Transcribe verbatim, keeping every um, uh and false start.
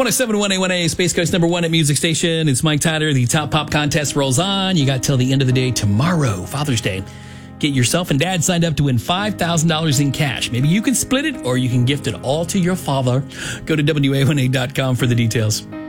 one oh seven point one A one A, Space Coast number one at Music Station. It's Mike Tyler. The Top Pop Contest rolls on. You got till the end of the day tomorrow, Father's Day. Get yourself and dad signed up to win five thousand dollars in cash. Maybe you can split it or you can gift it all to your father. Go to W A one A dot com for the details.